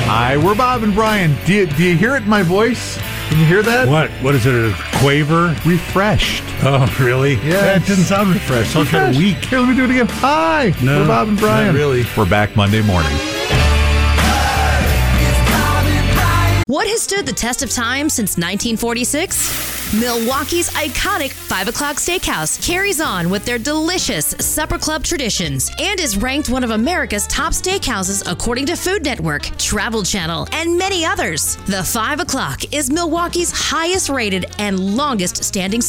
Hi, we're Bob and Brian. Do you hear it in my voice? Can you hear that? What is it, a quaver? Refreshed. Oh, really? Yeah. That didn't sound refreshed. Sounds kind of weak. Here, let me do it again. Hi, No, we're Bob and Brian. not really. We're back Monday morning. What has stood the test of time since 1946? Milwaukee's iconic 5 o'clock steakhouse carries on with their delicious supper club traditions and is ranked one of America's top steakhouses according to Food Network, Travel Channel, and many others. The 5 o'clock is Milwaukee's highest rated and longest standing